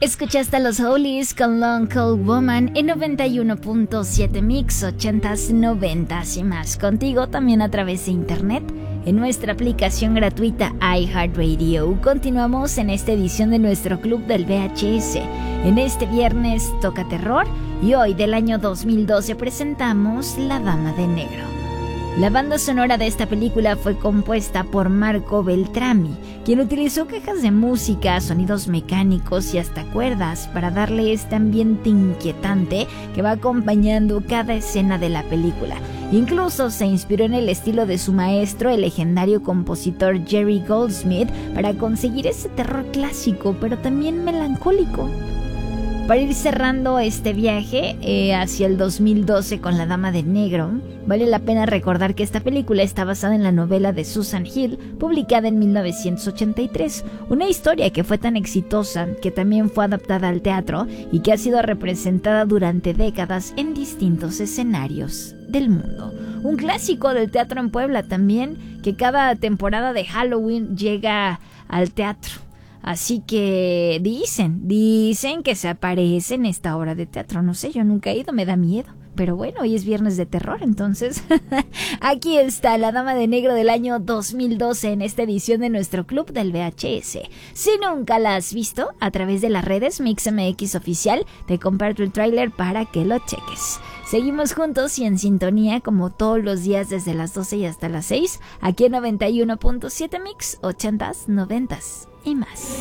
Escuchaste a los Hollies con Long Cold Woman en 91.7 Mix, 80s, 90s y más. Contigo también a través de internet en nuestra aplicación gratuita iHeartRadio. Continuamos en esta edición de nuestro Club del VHS. En este viernes toca terror y hoy del año 2012 presentamos La Dama de Negro. La banda sonora de esta película fue compuesta por Marco Beltrami, quien utilizó cajas de música, sonidos mecánicos y hasta cuerdas para darle este ambiente inquietante que va acompañando cada escena de la película. Incluso se inspiró en el estilo de su maestro, el legendario compositor Jerry Goldsmith, para conseguir ese terror clásico, pero también melancólico. Para ir cerrando este viaje hacia el 2012 con La Dama de Negro, vale la pena recordar que esta película está basada en la novela de Susan Hill, publicada en 1983, una historia que fue tan exitosa que también fue adaptada al teatro y que ha sido representada durante décadas en distintos escenarios del mundo. Un clásico del teatro en Puebla también, que cada temporada de Halloween llega al teatro. Así que dicen que se aparece en esta obra de teatro. No sé, yo nunca he ido, me da miedo. Pero bueno, hoy es viernes de terror, entonces aquí está La Dama de Negro del año 2012 en esta edición de nuestro Club del VHS. Si nunca la has visto, a través de las redes MixMX Oficial, te comparto el tráiler para que lo cheques. Seguimos juntos y en sintonía como todos los días desde las 12 y hasta las 6, aquí en 91.7 Mix, 80s, 90s y más.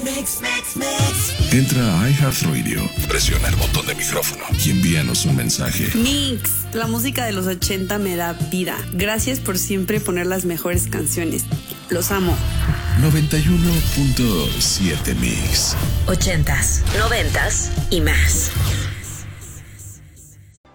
Entra a iHeartRadio, presiona el botón de micrófono y envíanos un mensaje. Mix, la música de los 80 me da vida. Gracias por siempre poner las mejores canciones. Los amo. 91.7 Mix. 80s, 90s y más.